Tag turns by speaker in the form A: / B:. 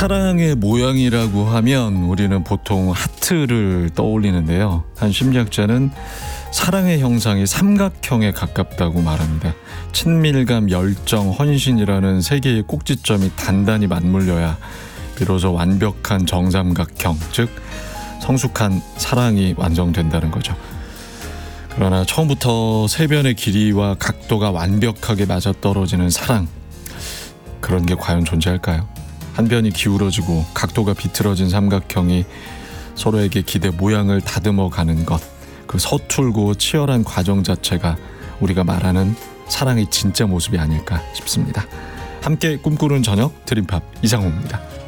A: 사랑의 모양이라고 하면 우리는 보통 하트를 떠올리는데요. 한 심리학자는 사랑의 형상이 삼각형에 가깝다고 말합니다. 친밀감, 열정, 헌신이라는 세 개의 꼭지점이 단단히 맞물려야 비로소 완벽한 정삼각형, 즉 성숙한 사랑이 완성된다는 거죠. 그러나 처음부터 세 변의 길이와 각도가 완벽하게 맞아떨어지는 사랑, 그런 게 과연 존재할까요? 한 변이 기울어지고 각도가 비틀어진 삼각형이 서로에게 기대 모양을 다듬어 가는 것, 그 서툴고 치열한 과정 자체가 우리가 말하는 사랑의 진짜 모습이 아닐까 싶습니다. 함께 꿈꾸는 저녁 드림팝 이상호입니다.